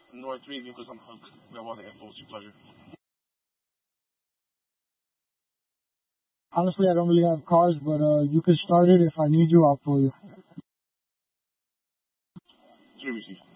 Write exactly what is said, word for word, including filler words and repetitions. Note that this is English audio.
No, it's me because I'm hooked. I want to enforce your pleasure. Honestly, I don't really have cars, but uh, you can start it. If I need you, I'll pull you. Seriously.